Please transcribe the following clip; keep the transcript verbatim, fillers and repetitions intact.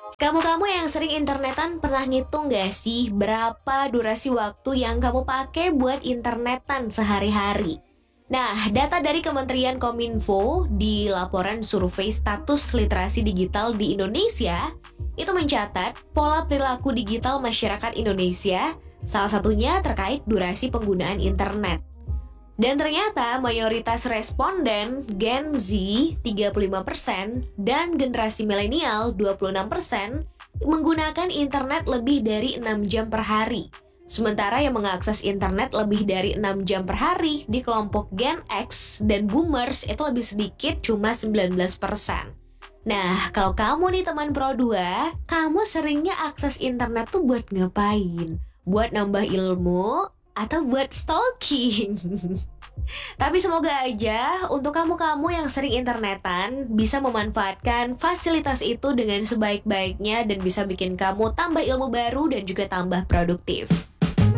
Kamu-kamu yang sering internetan pernah ngitung gak sih berapa durasi waktu yang kamu pakai buat internetan sehari-hari? Nah, data dari Kementerian Kominfo di laporan survei status literasi digital di Indonesia itu mencatat pola perilaku digital masyarakat Indonesia, salah satunya terkait durasi penggunaan internet. Dan ternyata mayoritas responden Gen Z tiga puluh lima persen dan generasi milenial dua puluh enam persen menggunakan internet lebih dari enam jam per hari. Sementara yang mengakses internet lebih dari enam jam per hari di kelompok Gen X dan Boomers itu lebih sedikit, cuma sembilan belas persen. Nah, kalau kamu nih teman Pro dua, kamu seringnya akses internet tuh buat ngapain? Buat nambah ilmu? Atau buat stalking? Tapi semoga aja untuk kamu-kamu yang sering internetan bisa memanfaatkan fasilitas itu dengan sebaik-baiknya dan bisa bikin kamu tambah ilmu baru dan juga tambah produktif.